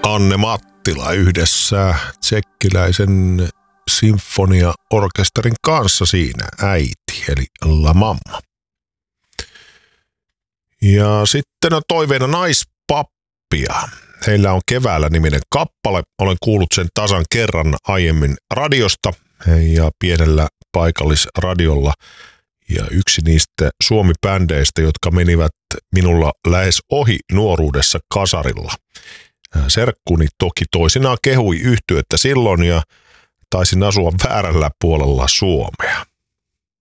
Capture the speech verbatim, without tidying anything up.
Anne Mattila yhdessä tsekkiläisen sinfoniaorkesterin kanssa siinä äiti, eli La Mamma. Ja sitten on toiveena Naispappia. Heillä on Keväällä niminen kappale. Olen kuullut sen tasan kerran aiemmin radiosta ja pienellä paikallisradiolla. Ja yksi niistä Suomi-bändeistä, jotka menivät minulla lähes ohi nuoruudessa kasarilla. Serkkuni toki toisinaan kehui yhtyettä silloin ja taisin asua väärällä puolella Suomea.